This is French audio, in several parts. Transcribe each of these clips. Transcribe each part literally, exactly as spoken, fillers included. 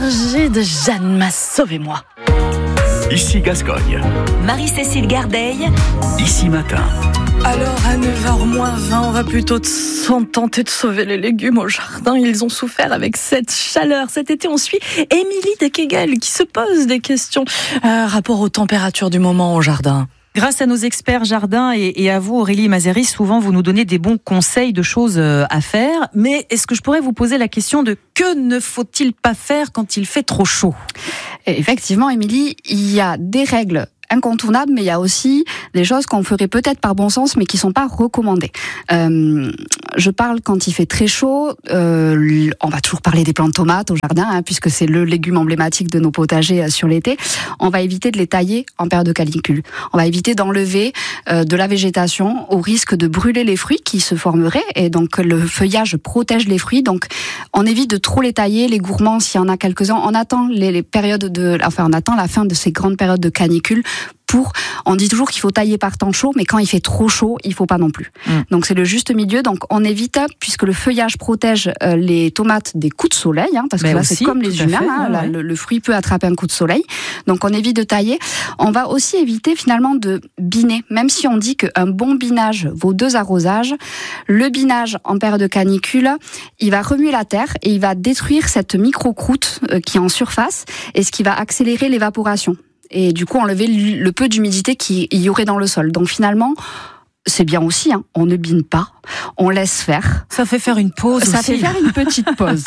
énergie de Jeanne Masse, sauvez-moi. Ici Gascogne. Marie-Cécile Gardeil. Ici Matin. Alors à neuf heures moins vingt, on va plutôt s'en tenter de sauver les légumes au jardin. Ils ont souffert avec cette chaleur. Cet été, on suit Émilie de Kegel qui se pose des questions euh, rapport aux températures du moment au jardin. Grâce à nos experts jardins et, et à vous, Aurélie Mazeris, souvent vous nous donnez des bons conseils de choses à faire. Mais est-ce que je pourrais vous poser la question de que ne faut-il pas faire quand il fait trop chaud ? Effectivement, Émilie, il y a des règles incontournables, mais il y a aussi des choses qu'on ferait peut-être par bon sens, mais qui sont pas recommandées. Euh, je parle quand il fait très chaud. Euh, on va toujours parler des plantes tomates au jardin, hein, puisque c'est le légume emblématique de nos potagers euh, sur l'été. On va éviter de les tailler en période de canicule. On va éviter d'enlever euh, de la végétation au risque de brûler les fruits qui se formeraient. Et donc le feuillage protège les fruits. Donc on évite de trop les tailler. Les gourmands, s'il y en a quelques-uns, on attend les, les périodes de, enfin on attend la fin de ces grandes périodes de canicule. Pour, on dit toujours qu'il faut tailler par temps chaud, mais quand il fait trop chaud, il faut pas non plus. Mmh. Donc c'est le juste milieu. Donc on évite, puisque le feuillage protège euh, les tomates des coups de soleil, hein, parce que mais là aussi, c'est comme les humains, fait, hein, ouais, là, ouais. le, le fruit peut attraper un coup de soleil. Donc on évite de tailler. On va aussi éviter finalement de biner, même si on dit qu'un bon binage vaut deux arrosages. Le binage en période de canicule, il va remuer la terre et il va détruire cette micro-croûte euh, qui est en surface, et ce qui va accélérer l'évaporation. Et du coup enlever le peu d'humidité qu'il y aurait dans le sol. Donc finalement, c'est bien aussi, hein, on ne bine pas, on laisse faire. Ça fait faire une pause Ça aussi. fait faire une petite pause.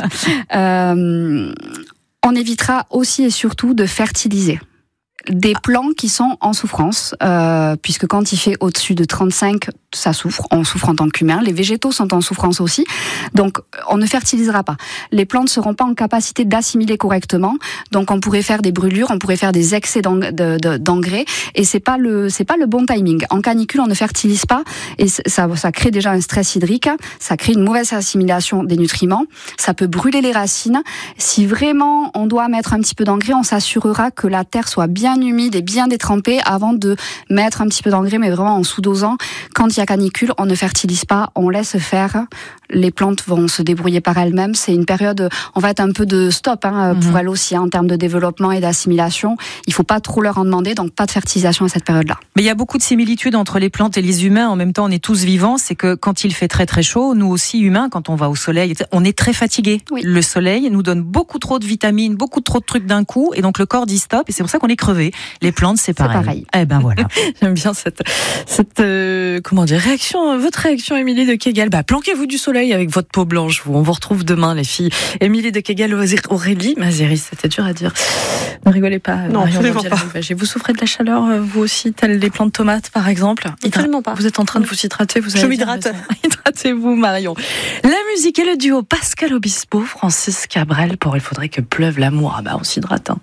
euh, on évitera aussi et surtout de fertiliser des plants qui sont en souffrance, euh, puisque quand il fait au-dessus de trente-cinq, ça souffre, on souffre en tant qu'humain, les végétaux sont en souffrance aussi, donc on ne fertilisera pas. Les plantes ne seront pas en capacité d'assimiler correctement, donc on pourrait faire des brûlures, on pourrait faire des excès d'engrais, et c'est pas le, c'est pas le bon timing. En canicule, on ne fertilise pas, et ça, ça crée déjà un stress hydrique, ça crée une mauvaise assimilation des nutriments, ça peut brûler les racines. Si vraiment on doit mettre un petit peu d'engrais, on s'assurera que la terre soit bien humide et bien détrempée avant de mettre un petit peu d'engrais, mais vraiment en sous-dosant. Quand il y a canicule, on ne fertilise pas, on laisse faire. Les plantes vont se débrouiller par elles-mêmes. C'est une période, on va être un peu de stop hein, pour mmh. elles aussi, hein, en termes de développement et d'assimilation. Il ne faut pas trop leur en demander, donc pas de fertilisation à cette période-là. Mais il y a beaucoup de similitudes entre les plantes et les humains. En même temps, on est tous vivants. C'est que quand il fait très très chaud, nous aussi humains, quand on va au soleil, on est très fatigués. Oui. Le soleil nous donne beaucoup trop de vitamines, beaucoup trop de trucs d'un coup, et donc le corps dit stop, et c'est pour ça qu'on est crevé. Les plantes, c'est pareil. C'est pareil. Eh ben voilà. J'aime bien cette, cette euh, comment dire, réaction, votre réaction, Émilie de Kegel. Bah, planquez-vous du soleil avec votre peau blanche, vous. On vous retrouve demain, les filles. Émilie de Kegel, Aurélie Mazeris, c'était dur à dire. Ne rigolez pas. Non, absolument pas. Vous souffrez de la chaleur, vous aussi, telles les plantes tomates, par exemple? Absolument pas. Vous êtes en train de vous hydrater, vous avez. Je m'hydrate. Hydratez-vous, Marion. La musique et le duo Pascal Obispo, Francis Cabrel pour Il faudrait que pleuve l'amour. Ah bah, on s'hydrate, hein.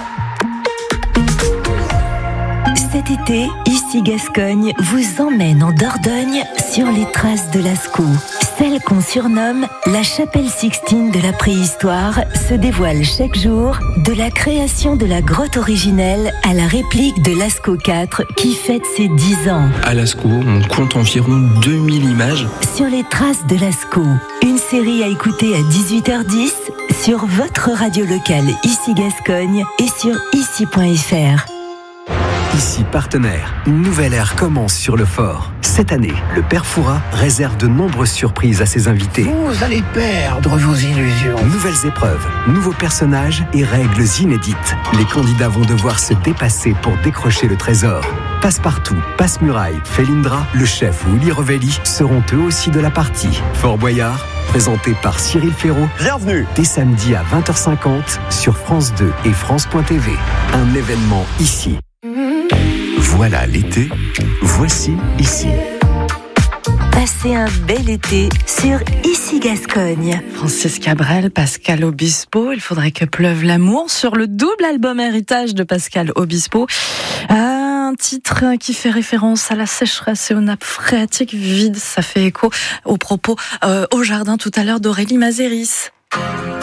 Cet été, Ici Gascogne vous emmène en Dordogne sur les traces de Lascaux. Celle qu'on surnomme la chapelle Sixtine de la préhistoire se dévoile chaque jour, de la création de la grotte originelle à la réplique de Lascaux quatre qui fête ses dix ans. À Lascaux, on compte environ deux mille images. Sur les traces de Lascaux, une série à écouter à dix-huit heures dix sur votre radio locale Ici Gascogne et sur ici point f r. Ici Partenaire, une nouvelle ère commence sur le fort. Cette année, le Père Fouras réserve de nombreuses surprises à ses invités. Vous allez perdre vos illusions. Nouvelles épreuves, nouveaux personnages et règles inédites. Les candidats vont devoir se dépasser pour décrocher le trésor. Passepartout, Passe-Muraille, Felindra, le chef ou Willy Revelli seront eux aussi de la partie. Fort Boyard, présenté par Cyril Ferraud. Bienvenue. Dès samedi à vingt heures cinquante sur France deux et France point t v. Un événement ici. Voilà l'été, voici ici. Passez un bel été sur Ici Gascogne. Francis Cabrel, Pascal Obispo, Il faudrait que pleuve l'amour sur le double album héritage de Pascal Obispo. Un titre qui fait référence à la sécheresse et aux nappes phréatiques vides. Ça fait écho aux propos euh, au jardin tout à l'heure d'Aurélie Mazeris.